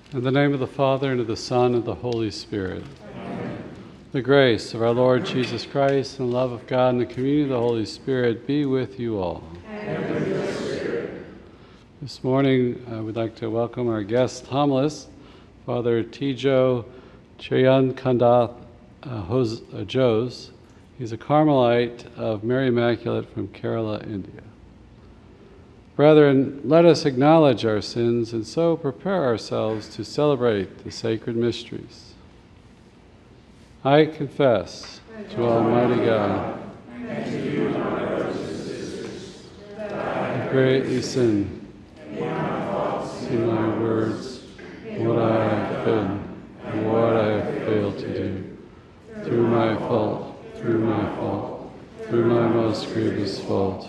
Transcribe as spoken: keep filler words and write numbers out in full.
In the name of the Father, and of the Son, and of the Holy Spirit. Amen. The grace of our Lord Jesus Christ, and the love of God, and the communion of the Holy Spirit be with you all. And with your spirit. This morning, uh, we'd like to welcome our guest homilist, Father Tejo Chiryankandath uh, Hos- uh, Jose. He's a Carmelite of Mary Immaculate from Kerala, India. Brethren, let us acknowledge our sins and so prepare ourselves to celebrate the sacred mysteries. I confess to Almighty God and to you, my brothers and sisters, that I have greatly sinned in my thoughts, in my words, in what I have been, and what I have failed to do, through my fault, through my fault, through my most grievous fault.